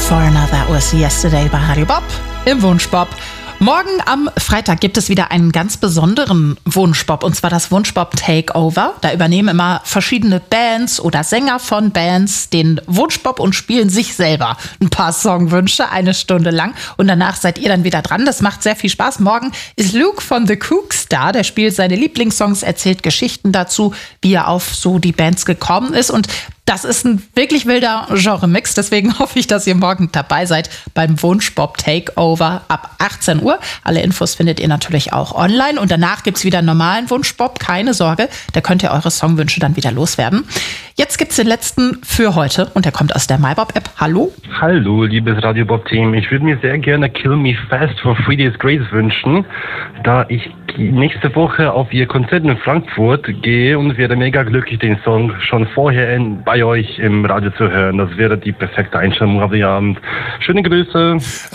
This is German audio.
Foreigner, that was Yesterday bei Radio Bob im Wunschbob. Morgen am Freitag gibt es wieder einen ganz besonderen Wunschbob, und zwar das Wunschbob Takeover. Da übernehmen immer verschiedene Bands oder Sänger von Bands den Wunschbob und spielen sich selber ein paar Songwünsche, 1 Stunde lang. Und danach seid ihr dann wieder dran. Das macht sehr viel Spaß. Morgen ist Luke von The Kooks da. Der spielt seine Lieblingssongs, erzählt Geschichten dazu, wie er auf so die Bands gekommen ist. Und das ist ein wirklich wilder Genre-Mix. Deswegen hoffe ich, dass ihr morgen dabei seid beim Wunschbob Takeover ab 18 Uhr. Alle Infos findet ihr natürlich auch online. Und danach gibt's wieder einen normalen Wunschbob. Keine Sorge, da könnt ihr eure Songwünsche dann wieder loswerden. Jetzt gibt's den letzten für heute und der kommt aus der MyBob-App. Hallo? Hallo, liebes Radio Bob-Team. Ich würde mir sehr gerne Kill Me Fast von 3 Days Grace wünschen, da ich nächste Woche auf ihr Konzert in Frankfurt gehe und wäre mega glücklich, den Song schon vorher bei euch im Radio zu hören. Das wäre die perfekte Einstellung auf den Abend. Schöne Grüße.